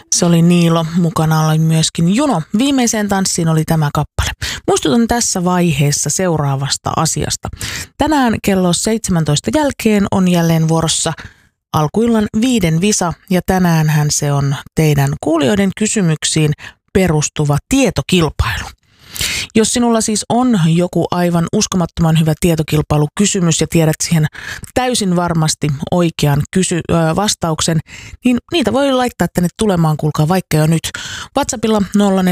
Se oli Niilo, mukana oli myöskin Juno. Viimeiseen tanssiin oli tämä kappale. Muistutan tässä vaiheessa seuraavasta asiasta. Tänään kello 17 jälkeen on jälleen vuorossa alkuillan 5 visa ja tänäänhän se on teidän kuulijoiden kysymyksiin perustuva tietokilpailu. Jos sinulla siis on joku aivan uskomattoman hyvä tietokilpailukysymys ja tiedät siihen täysin varmasti oikean vastauksen, niin niitä voi laittaa tänne tulemaan, kuulkaa vaikka jo nyt. WhatsAppilla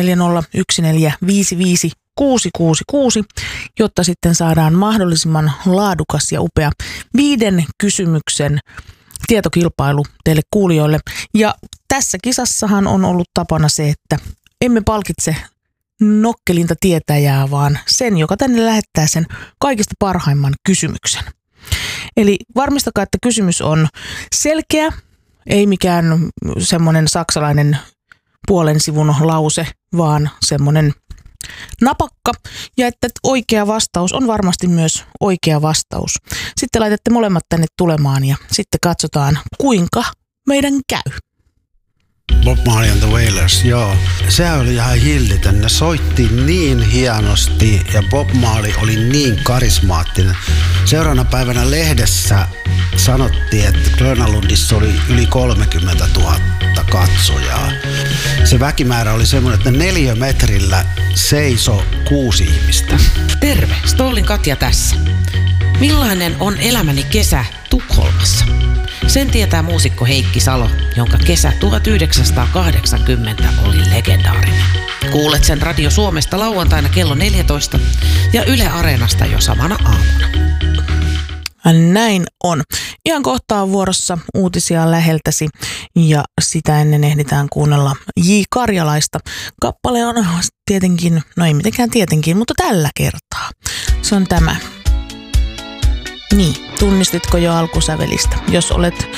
0401455666, jotta sitten saadaan mahdollisimman laadukas ja upea 5 kysymyksen tietokilpailu teille kuulijoille. Ja tässä kisassahan on ollut tapana se, että emme palkitse nokkelinta tietäjää, vaan sen, joka tänne lähettää sen kaikista parhaimman kysymyksen. Eli varmistakaa, että kysymys on selkeä, ei mikään semmoinen saksalainen puolen sivun lause, vaan semmoinen napakka, ja että oikea vastaus on varmasti myös oikea vastaus. Sitten laitatte molemmat tänne tulemaan ja sitten katsotaan, kuinka meidän käy. Bob Marley and the Wailers, joo. Sehän oli ihan hillitön. Ne soitti niin hienosti ja Bob Marley oli niin karismaattinen. Seuraavana päivänä lehdessä sanottiin, että Grönalundissa oli yli 30 000 katsojaa. Se väkimäärä oli semmoinen, että 4 metrillä seisoi 6 ihmistä. Terve, Stollin Katja tässä. Millainen on elämäni kesä Tukholmassa? Sen tietää muusikko Heikki Salo, jonka kesä 1980 oli legendaarinen. Kuulet sen Radio Suomesta lauantaina kello 14 ja Yle Areenasta jo samana aamuna. Näin on. Ihan kohta on vuorossa uutisia läheltäsi ja sitä ennen ehditään kuunnella J. Karjalaista. Kappale on tietenkin, no ei mitenkään tietenkin, mutta tällä kertaa. Se on tämä. Niin, tunnistitko jo alkusävelistä? Jos olet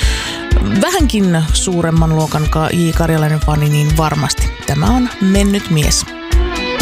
vähänkin suuremman luokan J. Karjalainen fani, niin varmasti tämä on Mennyt mies.